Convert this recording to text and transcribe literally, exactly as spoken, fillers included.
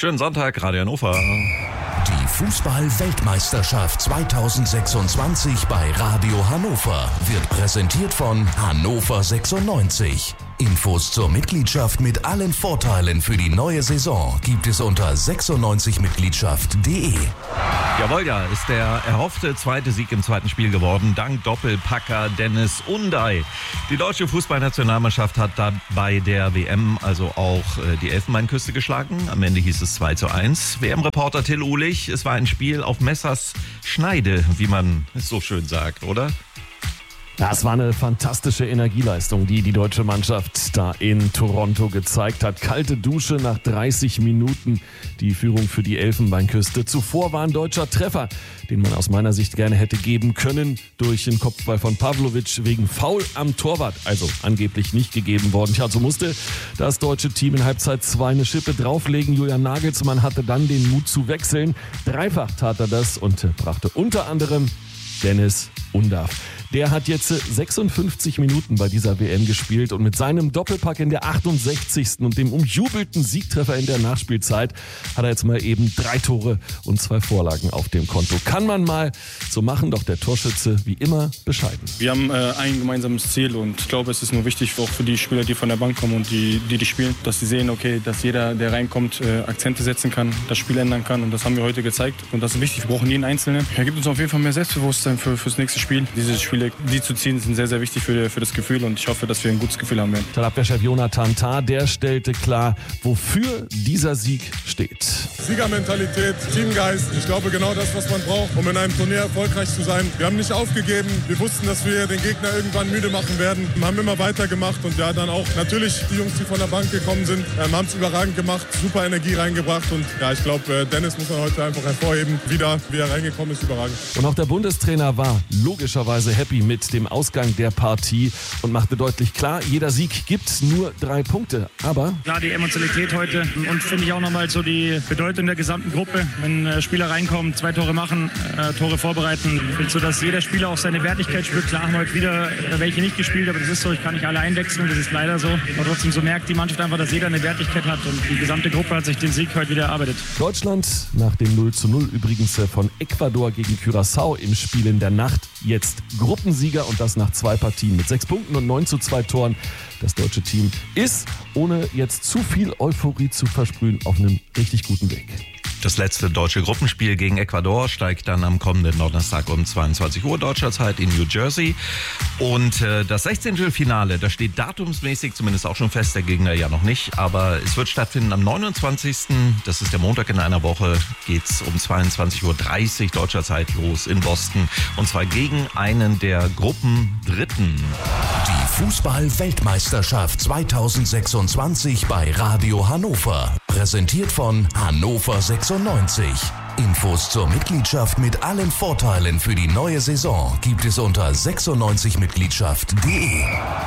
Schönen Sonntag, Radio Hannover. Die Fußball-Weltmeisterschaft zweitausendsechsundzwanzig bei Radio Hannover wird präsentiert von Hannover sechsundneunzig. Infos zur Mitgliedschaft mit allen Vorteilen für die neue Saison gibt es unter sechsundneunzig mitgliedschaft punkt de. Jawohl, ja, ist der erhoffte zweite Sieg im zweiten Spiel geworden, dank Doppelpacker Dennis Unday. Die deutsche Fußballnationalmannschaft hat da bei der W M also auch äh, die Elfenbeinküste geschlagen. Am Ende hieß es zwei zu eins. W M-Reporter Till Uhlich, es war ein Spiel auf Messers Schneide, wie man es so schön sagt, oder? Das war eine fantastische Energieleistung, die die deutsche Mannschaft da in Toronto gezeigt hat. Kalte Dusche nach dreißig Minuten, die Führung für die Elfenbeinküste. Zuvor war ein deutscher Treffer, den man aus meiner Sicht gerne hätte geben können, durch den Kopfball von Pavlovic wegen Foul am Torwart, also angeblich nicht gegeben worden. Tja, so musste das deutsche Team in Halbzeit zwei eine Schippe drauflegen. Julian Nagelsmann hatte dann den Mut zu wechseln. Dreifach tat er das und brachte unter anderem Dennis Unday. Der hat jetzt sechsundfünfzig Minuten bei dieser W M gespielt und mit seinem Doppelpack in der achtundsechzigsten und dem umjubelten Siegtreffer in der Nachspielzeit hat er jetzt mal eben drei Tore und zwei Vorlagen auf dem Konto. Kann man mal so machen, doch der Torschütze wie immer bescheiden. Wir haben äh, ein gemeinsames Ziel und ich glaube, es ist nur wichtig auch für die Spieler, die von der Bank kommen und die, die, die spielen, dass sie sehen, okay, dass jeder, der reinkommt, äh, Akzente setzen kann, das Spiel ändern kann und das haben wir heute gezeigt und das ist wichtig. Wir brauchen jeden Einzelnen. Er gibt uns auf jeden Fall mehr Selbstbewusstsein für, fürs nächste Spiel. Diese Spiele, die zu ziehen, sind sehr, sehr wichtig für, für das Gefühl und ich hoffe, dass wir ein gutes Gefühl haben werden. Abwehrchef Jonathan Tah, der stellte klar, wofür dieser Sieg steht. Siegermentalität, Teamgeist, ich glaube genau das, was man braucht, um in einem Turnier erfolgreich zu sein. Wir haben nicht aufgegeben, wir wussten, dass wir den Gegner irgendwann müde machen werden, wir haben immer weitergemacht und ja, dann auch natürlich die Jungs, die von der Bank gekommen sind, ähm, haben es überragend gemacht, super Energie reingebracht und ja, ich glaube, Dennis muss man heute einfach hervorheben, wieder, wie er reingekommen ist, überragend. Und auch der Bundestrainer war logischerweise happy mit dem Ausgang der Partie und machte deutlich klar, jeder Sieg gibt nur drei Punkte, aber... Klar, die Emotionalität heute und finde ich auch nochmal so die Bedeutung der gesamten Gruppe, wenn äh, Spieler reinkommen, zwei Tore machen, äh, Tore vorbereiten. Ich finde so, dass jeder Spieler auch seine Wertigkeit spürt. Klar haben heute wieder äh, welche nicht gespielt, aber das ist so, ich kann nicht alle einwechseln, das ist leider so. Aber trotzdem so merkt die Mannschaft einfach, dass jeder eine Wertigkeit hat und die gesamte Gruppe hat sich den Sieg heute wieder erarbeitet. Deutschland nach dem null zu null übrigens von Ecuador gegen Curaçao im Spiel in der Nacht jetzt Gruppensieger und das nach zwei Partien mit sechs Punkten und neun zu zwei Toren. Das deutsche Team ist, ohne jetzt zu viel Euphorie zu versprühen, auf einem richtig guten Weg. Das letzte deutsche Gruppenspiel gegen Ecuador steigt dann am kommenden Donnerstag um zweiundzwanzig Uhr deutscher Zeit in New Jersey. Und äh, das sechzehnte Finale, das steht datumsmäßig zumindest auch schon fest, der Gegner ja noch nicht. Aber es wird stattfinden am neunundzwanzigsten Das ist der Montag in einer Woche, geht's um zweiundzwanzig Uhr dreißig deutscher Zeit los in Boston. Und zwar gegen einen der Gruppendritten. Die Fußball-Weltmeisterschaft zweitausendsechsundzwanzig bei Radio Hannover. Präsentiert von Hannover sechsundneunzig. Infos zur Mitgliedschaft mit allen Vorteilen für die neue Saison gibt es unter sechsundneunzig mitgliedschaft punkt de.